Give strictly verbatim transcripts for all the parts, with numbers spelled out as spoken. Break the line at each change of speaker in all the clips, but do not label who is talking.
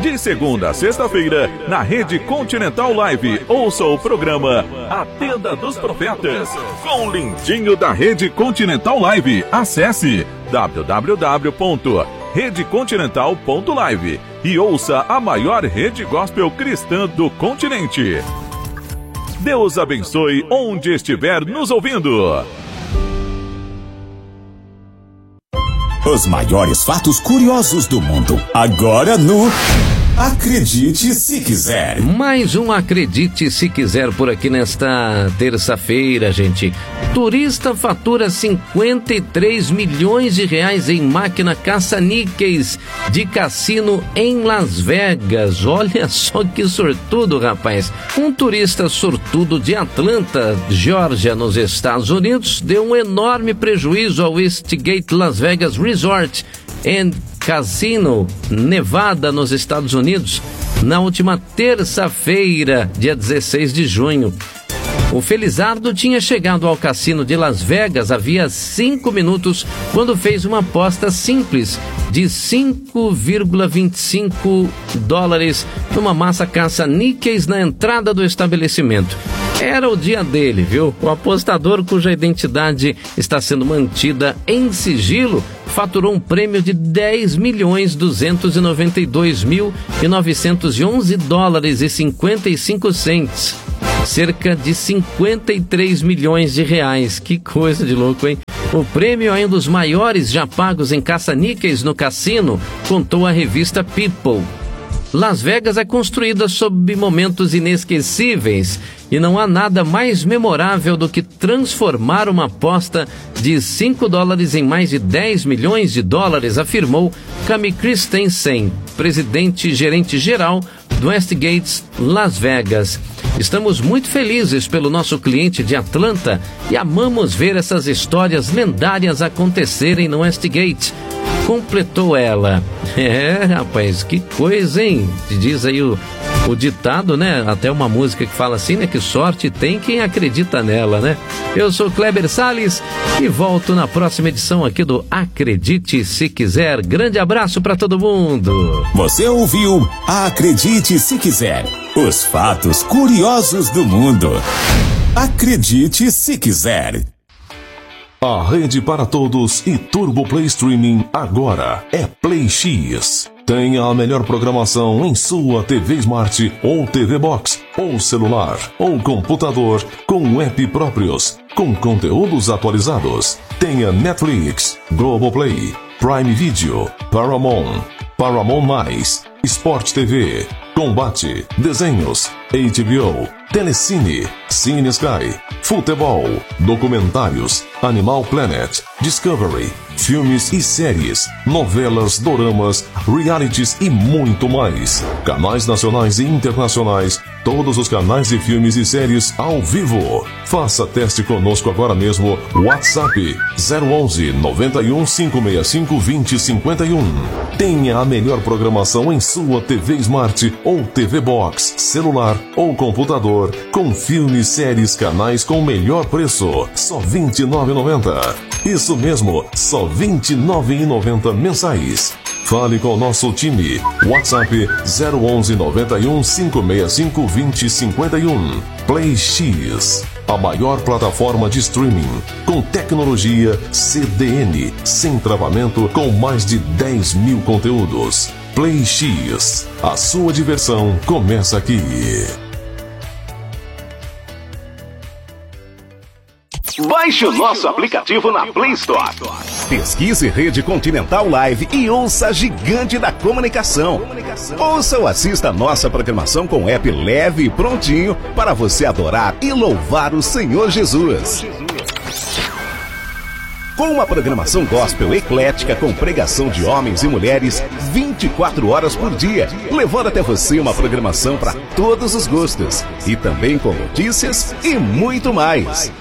De segunda a sexta-feira, na Rede Continental Live, ouça o programa A Tenda dos Profetas, com o lindinho da Rede Continental Live. Acesse w w w ponto rede continental ponto live e ouça a maior rede gospel cristã do continente. Deus abençoe onde estiver nos ouvindo.
Os maiores fatos curiosos do mundo, agora no Acredite Se Quiser.
Mais um Acredite Se Quiser por aqui nesta terça-feira, gente. Turista fatura cinquenta e três milhões de reais em máquina caça-níqueis de cassino em Las Vegas. Olha só que sortudo, rapaz. Um turista sortudo de Atlanta, Geórgia, nos Estados Unidos, deu um enorme prejuízo ao Westgate Las Vegas Resort and Casino, Nevada, nos Estados Unidos, na última terça-feira, dia dezesseis de junho. O felizardo tinha chegado ao cassino de Las Vegas havia cinco minutos quando fez uma aposta simples de cinco vírgula vinte e cinco dólares numa massa caça-níqueis na entrada do estabelecimento. Era o dia dele, viu? O apostador, cuja identidade está sendo mantida em sigilo, faturou um prêmio de dez milhões duzentos e noventa e dois mil novecentos e onze dólares e cinquenta e cinco centavos. Cerca de cinquenta e três milhões de reais. Que coisa de louco, hein? O prêmio é um dos maiores já pagos em caça-níqueis no cassino, contou a revista People. Las Vegas é construída sob momentos inesquecíveis e não há nada mais memorável do que transformar uma aposta de cinco dólares em mais de dez milhões de dólares, afirmou Cami Christensen, presidente e gerente geral do Westgate Las Vegas. Estamos muito felizes pelo nosso cliente de Atlanta e amamos ver essas histórias lendárias acontecerem no Westgate, completou ela. É, rapaz, que coisa, hein? Diz aí o, o ditado, né? Até uma música que fala assim, né? Que sorte tem quem acredita nela, né? Eu sou Kleber Salles e volto na próxima edição aqui do Acredite Se Quiser. Grande abraço para todo mundo.
Você ouviu Acredite Se Quiser. Os fatos curiosos do mundo. Acredite Se Quiser.
A rede para todos e Turbo Play Streaming agora é Play X. Tenha a melhor programação em sua T V Smart ou T V Box, ou celular, ou computador, com app próprios, com conteúdos atualizados. Tenha Netflix, Globoplay, Prime Video, Paramount, Paramount Mais, Sport T V, Combate, Desenhos, H B O, Telecine, Cine Sky, Futebol, Documentários, Animal Planet, Discovery, filmes e séries, novelas, doramas, realities e muito mais. Canais nacionais e internacionais, todos os canais de filmes e séries ao vivo. Faça teste conosco agora mesmo. WhatsApp zero onze, noventa e um, cinco seis cinco, vinte, cinquenta e um. Tenha a melhor programação em sua T V Smart ou T V Box, celular ou computador, com filmes, séries, canais com o melhor preço, só vinte e nove reais e noventa centavos. Isso mesmo, só vinte e nove reais e noventa centavos mensais. Fale com o nosso time. WhatsApp zero onze, noventa e um, cinco seis cinco, vinte, cinquenta e um. Play X, a maior plataforma de streaming, com tecnologia C D N, sem travamento, com mais de dez mil conteúdos. Play X, a sua diversão começa aqui.
Baixe o nosso aplicativo na Play Store. Pesquise Rede Continental Live e ouça a gigante da comunicação. Ouça ou assista a nossa programação com app leve e prontinho para você adorar e louvar o Senhor Jesus. Com uma programação gospel eclética com pregação de homens e mulheres vinte e quatro horas por dia, levando até você uma programação para todos os gostos e também com notícias e muito mais.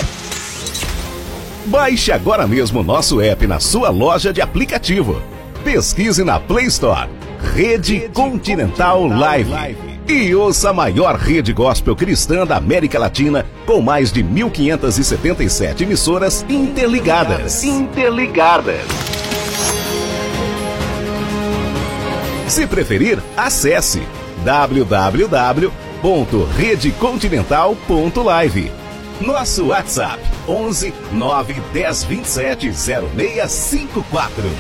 Baixe agora mesmo o nosso app na sua loja de aplicativo. Pesquise na Play Store Rede Continental Live e ouça a maior rede gospel cristã da América Latina, com mais de mil quinhentas e setenta e sete emissoras interligadas. Interligadas. Se preferir, acesse w w w ponto rede continental ponto live. Nosso WhatsApp onze nove dez vinte e sete zero seis cinco quatro.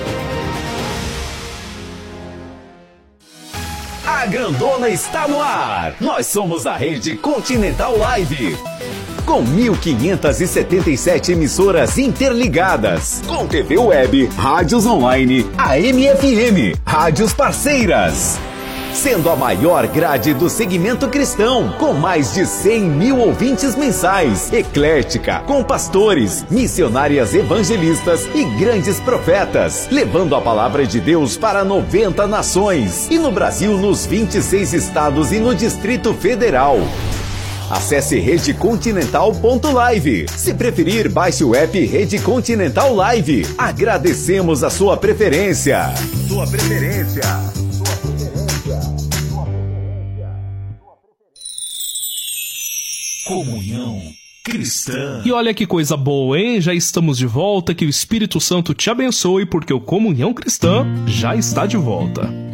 A Grandona está no ar. Nós somos a Rede Continental Live. Com mil quinhentas e setenta e sete emissoras interligadas. Com T V web, rádios online, A M F M, rádios parceiras. Sendo a maior grade do segmento cristão, com mais de cem mil ouvintes mensais, eclética, com pastores, missionárias evangelistas e grandes profetas, levando a palavra de Deus para noventa nações, e no Brasil nos vinte e seis estados e no Distrito Federal. Acesse rede continental ponto live. Se preferir, baixe o app Rede Continental Live. Agradecemos a sua preferência. Sua preferência.
Comunhão Cristã.
E olha que coisa boa, hein? Já estamos de volta, que o Espírito Santo te abençoe, porque o Comunhão Cristã já está de volta.